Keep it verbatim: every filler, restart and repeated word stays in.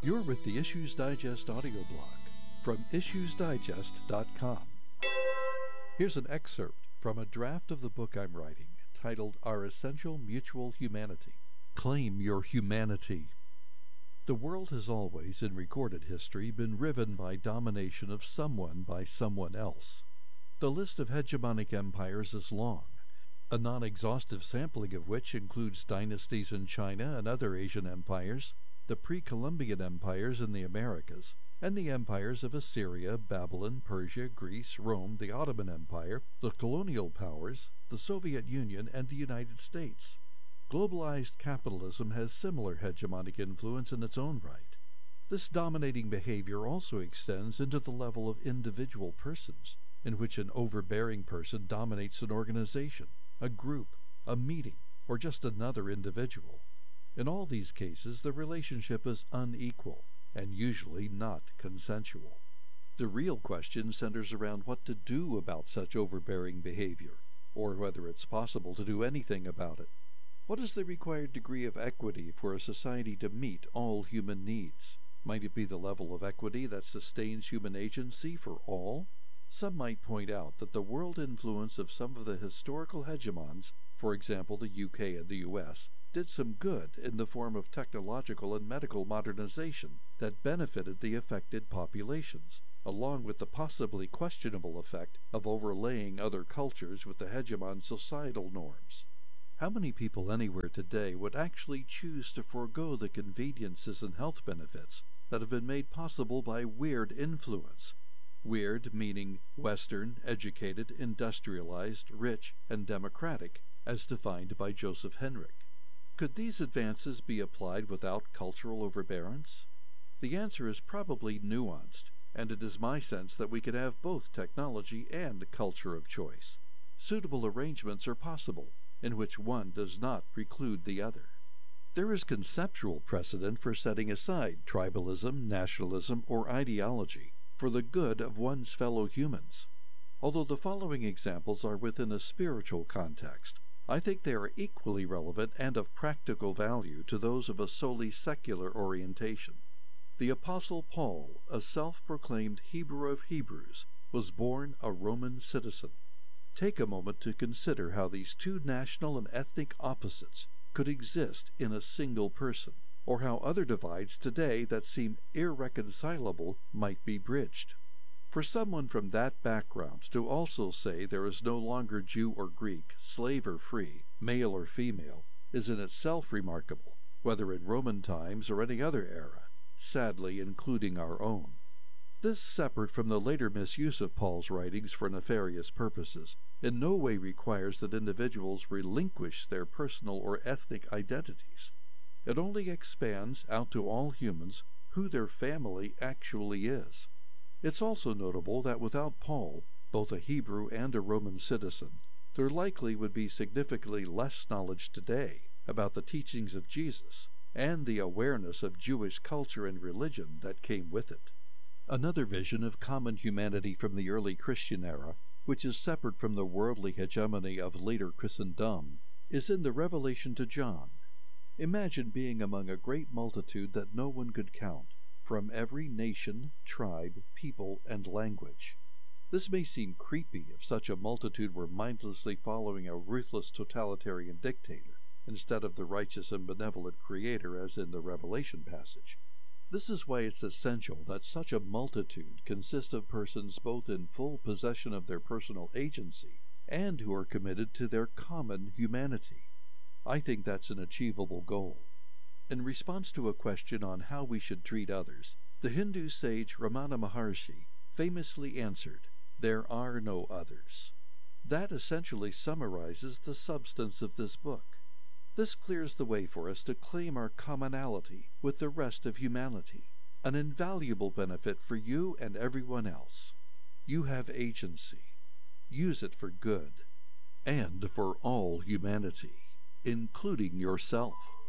You're with the Issues Digest audio blog from issues digest dot com. Here's an excerpt from a draft of the book I'm writing titled Our Essential Mutual Humanity. Claim your humanity. The world has always, in recorded history, been riven by domination of someone by someone else. The list of hegemonic empires is long, a non-exhaustive sampling of which includes dynasties in China and other Asian empires, the pre-Columbian empires in the Americas, and the empires of Assyria, Babylon, Persia, Greece, Rome, the Ottoman Empire, the colonial powers, the Soviet Union, and the United States. Globalized capitalism has similar hegemonic influence in its own right. This dominating behavior also extends into the level of individual persons, in which an overbearing person dominates an organization, a group, a meeting, or just another individual. In all these cases, the relationship is unequal and usually not consensual. The real question centers around what to do about such overbearing behavior, or whether it's possible to do anything about it. What is the required degree of equity for a society to meet all human needs? Might it be the level of equity that sustains human agency for all? Some might point out that the world influence of some of the historical hegemons, for example the U K and the U S, did some good in the form of technological and medical modernization that benefited the affected populations, along with the possibly questionable effect of overlaying other cultures with the hegemon's societal norms. How many people anywhere today would actually choose to forego the conveniences and health benefits that have been made possible by weird influence? Weird meaning Western, educated, industrialized, rich, and democratic, as defined by Joseph Henrich. Could these advances be applied without cultural overbearance? The answer is probably nuanced, and it is my sense that we could have both technology and culture of choice. Suitable arrangements are possible, in which one does not preclude the other. There is conceptual precedent for setting aside tribalism, nationalism, or ideology for the good of one's fellow humans. Although the following examples are within a spiritual context, I think they are equally relevant and of practical value to those of a solely secular orientation. The Apostle Paul, a self-proclaimed Hebrew of Hebrews, was born a Roman citizen. Take a moment to consider how these two national and ethnic opposites could exist in a single person, or how other divides today that seem irreconcilable might be bridged. For someone from that background to also say there is no longer Jew or Greek, slave or free, male or female, is in itself remarkable, whether in Roman times or any other era, sadly including our own. This, separate from the later misuse of Paul's writings for nefarious purposes, in no way requires that individuals relinquish their personal or ethnic identities. It only expands out to all humans who their family actually is. It's also notable that without Paul, both a Hebrew and a Roman citizen, there likely would be significantly less knowledge today about the teachings of Jesus and the awareness of Jewish culture and religion that came with it. Another vision of common humanity from the early Christian era, which is separate from the worldly hegemony of later Christendom, is in the Revelation to John. Imagine being among a great multitude that no one could count, from every nation, tribe, people, and language. This may seem creepy if such a multitude were mindlessly following a ruthless totalitarian dictator, instead of the righteous and benevolent Creator as in the Revelation passage. This is why it's essential that such a multitude consist of persons both in full possession of their personal agency and who are committed to their common humanity. I think that's an achievable goal. In response to a question on how we should treat others, the Hindu sage Ramana Maharshi famously answered, "There are no others." That essentially summarizes the substance of this book. This clears the way for us to claim our commonality with the rest of humanity, an invaluable benefit for you and everyone else. You have agency. Use it for good, and for all humanity, including yourself.